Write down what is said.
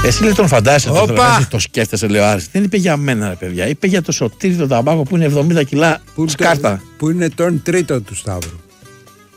Εσύ λέει τον φαντάζεσαι, το σκέφτεσαι, λέει ο Άρης. Δεν είπε για μένα, ρε παιδιά. Είπε για το Σωτήρι τον Ταμπάκο που είναι 70 κιλά σκάρτα. Που είναι τον τρίτο του Σταύρου.